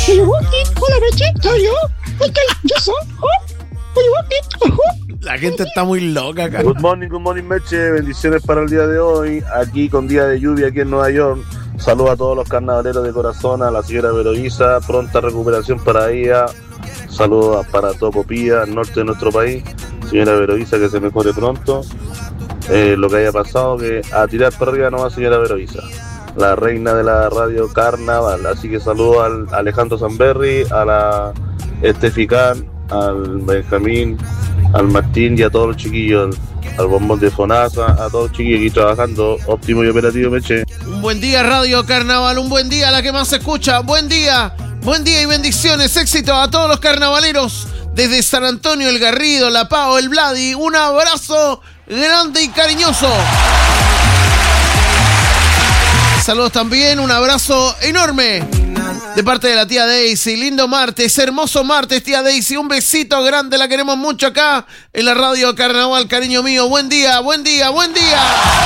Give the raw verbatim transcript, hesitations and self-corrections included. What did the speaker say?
Hola, Meche. Soy yo. Ok, yo soy. La gente está muy loca acá. Good morning, good morning, Meche. Bendiciones para el día de hoy. Aquí con día de lluvia aquí en Nueva York. Saludos a todos los carnavaleros de corazón, a la señora Veroisa. Pronta recuperación para ella. Saludos para Topopía, al norte de nuestro país. Señora Veroisa, que se mejore pronto. Eh, lo que haya pasado, que a tirar para arriba nomás, señora Veroisa, la reina de la radio Carnaval. Así que saludos al Alejandro Zamberri, a la Esteficán, al Benjamín, al Martín y a todos los chiquillos, al Bombón de Fonasa, a todos los chiquillos aquí trabajando óptimo y operativo, Meche. Un buen día, Radio Carnaval, un buen día a la que más se escucha, buen día, buen día y bendiciones, éxito a todos los carnavaleros desde San Antonio, El Garrido, La Pau, El Vladi, un abrazo grande y cariñoso. Saludos también, un abrazo enorme de parte de la tía Daisy. Lindo martes, hermoso martes, tía Daisy. Un besito grande, la queremos mucho acá en la Radio Carnaval, cariño mío. Buen día, buen día, buen día.